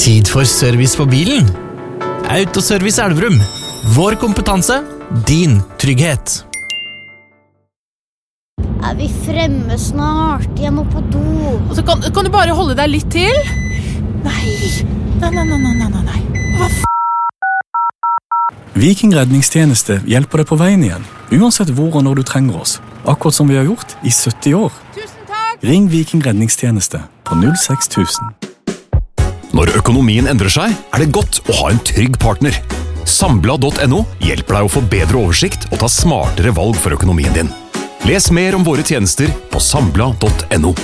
Tid for service på bilen. Autoservice Elverum. Vår kompetanse, din trygghet. Er vi fremme snart? Jeg må på do. Og så kan du bare holde deg litt til? Nei. Hva Viking redningstjeneste hjelper deg på veien igjen, uansett hvor og når du trenger oss. Akkurat som vi har gjort i 70 år. Tusen takk! Ring Viking redningstjeneste på 06000. Når økonomien endrer seg, er det godt å ha en trygg partner. Sambla.no hjelper deg å få bedre oversikt og ta smartere valg for økonomien din. Les mer om våre tjenester på sambla.no.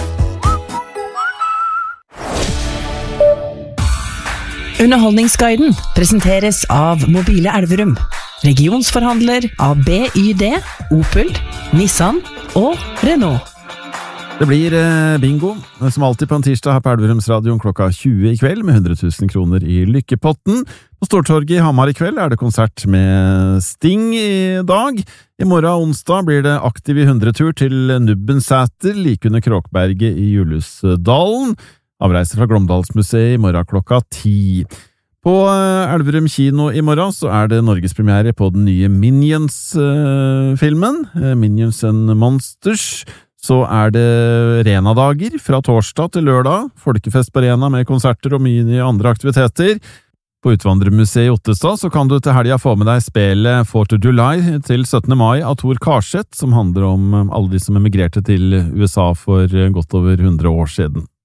Underholdningsguiden presenteres av Mobile Elverum, regionsforhandler av BYD, Opel, Nissan og Renault. Det blir bingo, som alltid på en tirsdag her på Elverums Radio klokka 20 i kveld, med 100 000 kroner i lykkepotten. På Stortorget i Hamar i kveld er det konsert med Sting i dag. I morgen onsdag blir det aktiv i 100-tur til Nubbensæter, like under Kråkberget i Julusdalen. Avreise fra Glåmdalsmuseet i morgen klokka 10. På Elverum kino i morgen så er det Norgespremiere på den nye Minions-filmen, Minions and Monsters. Så er det Rena-dager fra torsdag til lørdag, folkefest på Rena med konserter og mye andre aktiviteter. På Utvandrermuseet i Ottestad så kan du til helga få med deg spelet 4th of July til 17. mai av Tor Karseth, som handler om alle de som emigrerte til USA for godt over 100 år siden.